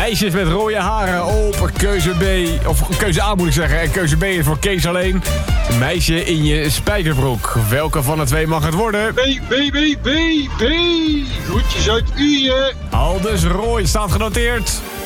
Meisjes met rode haren op keuze B. Of keuze A moet ik zeggen. En keuze B is voor Kees alleen. Meisje in je spijkerbroek. Welke van de twee mag het worden? B. Groetjes uit Uien. Aldus Roy staat genoteerd.